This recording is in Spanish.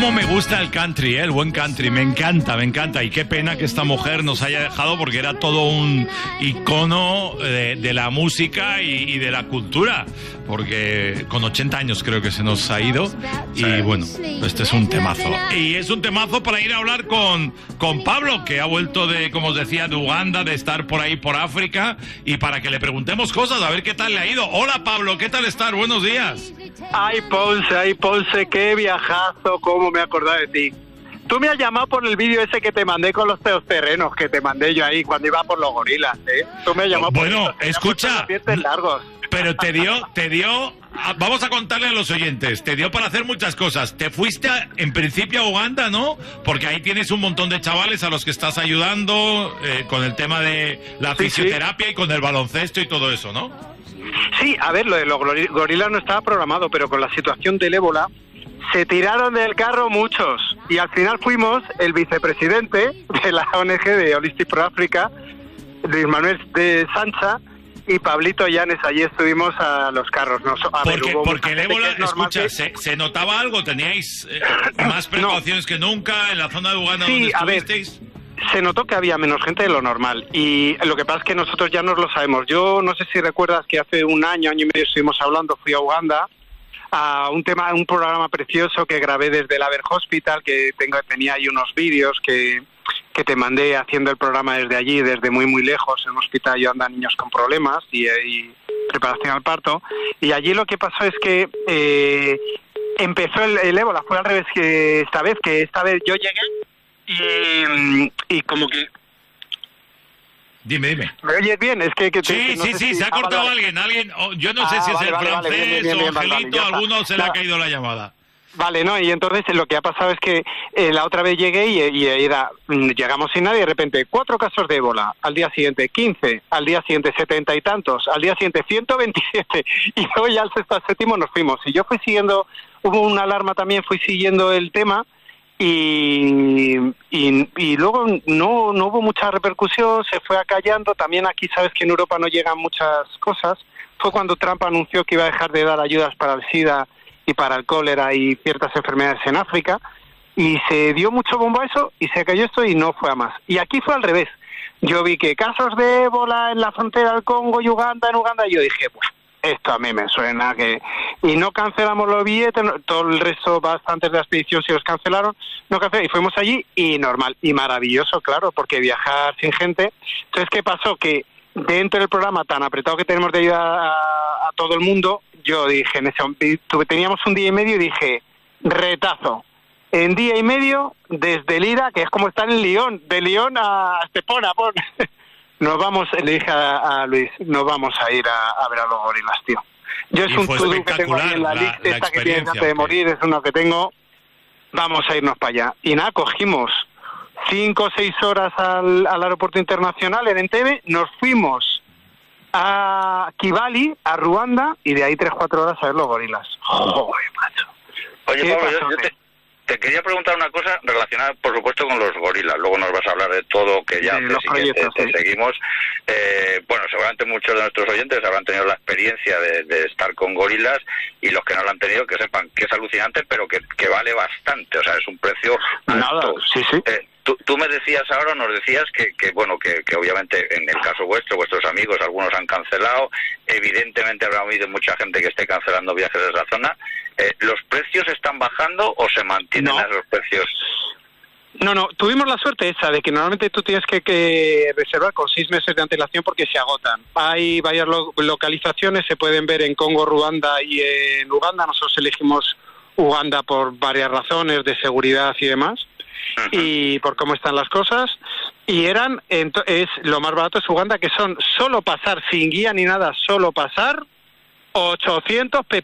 cómo me gusta el country, el buen country, me encanta. Y qué pena que esta mujer nos haya dejado porque era todo un icono de la música y de la cultura. Porque con 80 años creo que se nos ha ido. Y bueno, este es un temazo. Y es un temazo para ir a hablar con Pablo, que ha vuelto de, como os decía, de Uganda, de estar por ahí por África, y para que le preguntemos cosas, a ver qué tal le ha ido. Hola Pablo, ¿qué tal estás? Buenos días. Ay Ponce, qué viajazo, cómo me he acordado de ti. Tú me has llamado por el vídeo ese que te mandé con los terrenos, que te mandé yo ahí cuando iba por los gorilas, ¿eh? Tú me has llamado bueno, por escucha, largos. Pero te dio, vamos a contarle a los oyentes, te dio para hacer muchas cosas. Te fuiste en principio a Uganda, ¿no? Porque ahí tienes un montón de chavales a los que estás ayudando con el tema de la fisioterapia y con el baloncesto y todo eso, ¿no? Sí, a ver, lo de los gorilas no estaba programado, pero con la situación del ébola se tiraron del carro muchos, y al final fuimos el vicepresidente de la ONG de Holistic Pro Africa, Luis Manuel de Sancha, y Pablito Llanes. Allí estuvimos a los carros. Porque el ébola, escucha, ¿se notaba algo? ¿Teníais más precauciones que nunca en la zona de Uganda donde estuvisteis? Se notó que había menos gente de lo normal, y lo que pasa es que nosotros ya nos lo sabemos. Yo no sé si recuerdas que hace un año y medio estuvimos hablando, fui a Uganda a un programa precioso que grabé desde el Haber Hospital, que tenía ahí unos vídeos que te mandé haciendo el programa desde allí, desde muy lejos, en un hospital ayudando a niños con problemas y preparación al parto. Y allí lo que pasó es que empezó el ébola, fue al revés que esta vez yo llegué y como que... Dime. ¿Me oyes bien? Es que sí, se ha cortado alguien, yo no sé si es el francés o Angelito, alguno se le ha caído la llamada. Vale, no, y entonces lo que ha pasado es que la otra vez llegué y llegamos sin nadie, y de repente 4 casos de ébola, al día siguiente 15, al día siguiente 70 y tantos, al día siguiente 127, y luego ya al sexto, al séptimo nos fuimos. Y yo fui siguiendo, hubo una alarma también, fui siguiendo el tema, y luego no hubo mucha repercusión, se fue acallando. También aquí sabes que en Europa no llegan muchas cosas. Fue cuando Trump anunció que iba a dejar de dar ayudas para el SIDA y para el cólera y ciertas enfermedades en África, y se dio mucho bombo a eso y se cayó esto y no fue a más. Y aquí fue al revés. Yo vi que casos de ébola en la frontera del Congo y Uganda, y yo dije, pues esto a mí me suena que... Y no cancelamos los billetes, todo el resto, bastantes de la expedición sí los cancelaron, y fuimos allí y normal, y maravilloso, claro, porque viajar sin gente. Entonces, ¿qué pasó? Que dentro del programa tan apretado que tenemos de ayuda a todo el mundo, yo dije, teníamos un día y medio y dije, retazo. En día y medio, desde Lira, que es como estar en Lyon, de Lyon a Estepona, nos vamos, le dije a Luis, nos vamos a ir a ver a los gorilas, tío. Yo es un todo que tengo ahí en la lista, esta que tienes antes de morir, es uno que tengo, vamos a irnos para allá. Y nada, cogimos 5 o 6 horas al aeropuerto internacional en Entebbe, nos fuimos a Kigali, a Ruanda, y de ahí 3-4 horas a ver los gorilas. Joder, macho. Oye, Pablo, yo te quería preguntar una cosa relacionada, por supuesto, con los gorilas. Luego nos vas a hablar de todo, que ya te seguimos. Bueno, seguramente muchos de nuestros oyentes habrán tenido la experiencia de estar con gorilas, y los que no lo han tenido, que sepan que es alucinante, pero que vale bastante. O sea, es un precio alto. Nada, sí. Tú me decías ahora, nos decías que obviamente en el caso vuestros amigos, algunos han cancelado. Evidentemente habrá habido mucha gente que esté cancelando viajes de esa zona. ¿Los precios están bajando o se mantienen a los precios? No, tuvimos la suerte esa de que normalmente tú tienes que reservar con 6 meses de antelación porque se agotan. Hay varias localizaciones, se pueden ver en Congo, Ruanda y en Uganda. Nosotros elegimos Uganda por varias razones de seguridad y demás, y por cómo están las cosas. Y lo más barato es Uganda, que son solo pasar, sin guía ni nada, solo pasar, 800 pp.